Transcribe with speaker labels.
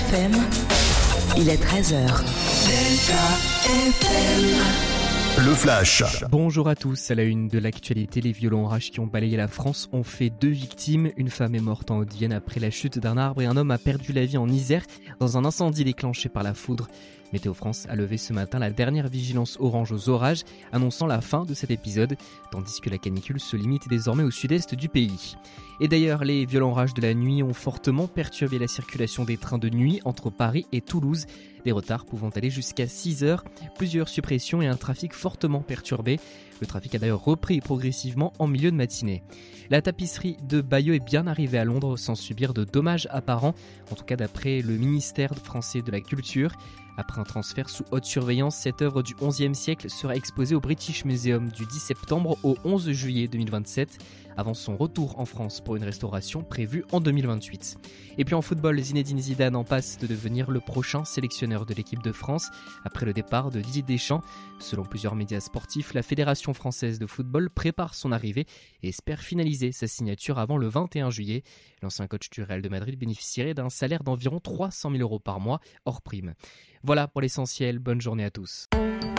Speaker 1: FM, il est 13h.
Speaker 2: Le Flash.
Speaker 3: Bonjour à tous. À la une de l'actualité, les violents orages qui ont balayé la France ont fait 2 victimes. Une femme est morte en Haute-Vienne après la chute d'un arbre et un homme a perdu la vie en Isère dans un incendie déclenché par la foudre. Météo France a levé ce matin la dernière vigilance orange aux orages, annonçant la fin de cet épisode, tandis que la canicule se limite désormais au sud-est du pays. Et d'ailleurs, les violents orages de la nuit ont fortement perturbé la circulation des trains de nuit entre Paris et Toulouse. Des retards pouvant aller jusqu'à 6 heures, plusieurs suppressions et un trafic fortement perturbé. Le trafic a d'ailleurs repris progressivement en milieu de matinée. La tapisserie de Bayeux est bien arrivée à Londres sans subir de dommages apparents, en tout cas d'après le ministère français de la Culture. Après un transfert sous haute surveillance, cette œuvre du XIe siècle sera exposée au British Museum du 10 septembre au 11 juillet 2027, avant son retour en France pour une restauration prévue en 2028. Et puis en football, Zinedine Zidane en passe de devenir le prochain sélectionneur de l'équipe de France après le départ de Didier Deschamps. Selon plusieurs médias sportifs, la Fédération française de football prépare son arrivée et espère finaliser sa signature avant le 21 juillet. L'ancien coach du Real de Madrid bénéficierait d'un salaire d'environ 300 000 € par mois, hors prime. Voilà pour l'essentiel, bonne journée à tous.